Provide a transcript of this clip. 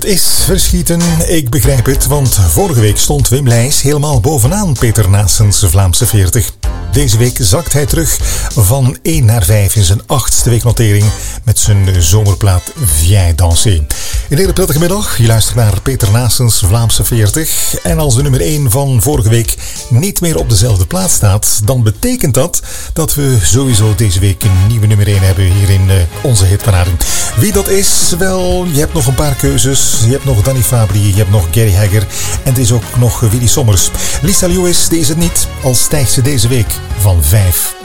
Het is verschieten, ik begrijp het, want vorige week stond Wim Leijs helemaal bovenaan Peter Naessens Vlaamse 40. Deze week zakt hij terug van 1 naar 5 in zijn 8e weeknotering met zijn zomerplaat Viens danser. Een hele prettige middag, je luistert naar Peter Naessens Vlaamse 40. En als de nummer 1 van vorige week niet meer op dezelfde plaats staat, dan betekent dat we sowieso deze week een nieuwe nummer 1 hebben hier in onze hitparade. Wie dat is? Wel, je hebt nog een paar keuzes. Je hebt nog Danny Fabri, je hebt nog Gary Hagger en er is ook nog Willy Sommers. Lisa Lewis, die is het niet, al stijgt ze deze week van 5